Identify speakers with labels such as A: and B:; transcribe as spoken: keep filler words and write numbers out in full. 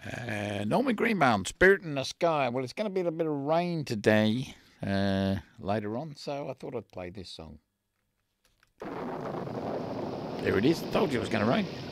A: Uh, Norman Greenbaum, Spirit in the Sky. Well, it's going to be a bit of rain today, uh, later on, so I thought I'd play this song. There it is. Told you it was going to rain.